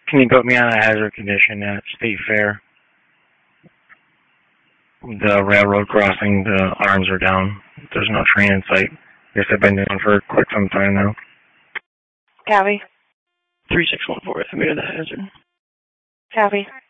Can you put me on a hazard condition at State Fair? The railroad crossing, the arms are down. There's no train in sight. Guess I've been down for quite some time now. Copy. 3614, if I'm in the hazard. Copy.